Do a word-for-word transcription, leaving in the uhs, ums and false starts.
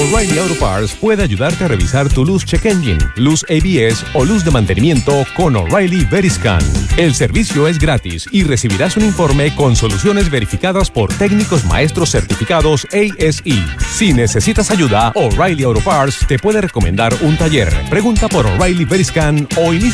O'Reilly Auto Parts puede ayudarte a revisar tu luz check engine, luz A B S o luz de mantenimiento con O'Reilly Veriscan. El servicio es gratis y recibirás un informe con soluciones verificadas por técnicos maestros certificados A S E. Si necesitas ayuda, O'Reilly Auto Parts te puede recomendar un taller. Pregunta por O'Reilly Veriscan o inicia